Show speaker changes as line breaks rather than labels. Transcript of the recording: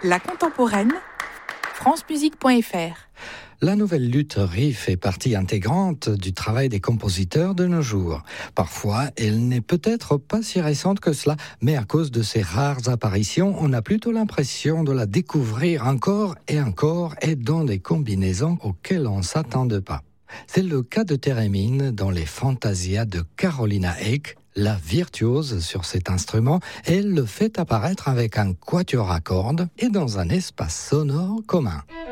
La contemporaine, francemusique.fr.
La nouvelle lutherie fait partie intégrante du travail des compositeurs de nos jours. Parfois, elle n'est peut-être pas si récente que cela, mais à cause de ses rares apparitions, on a plutôt l'impression de la découvrir encore et dans des combinaisons auxquelles on ne s'attendait pas. C'est le cas de Thérémine dans les Fantasias de Carolina Eyck. La virtuose sur cet instrument, elle le fait apparaître avec un quatuor à cordes et dans un espace sonore commun.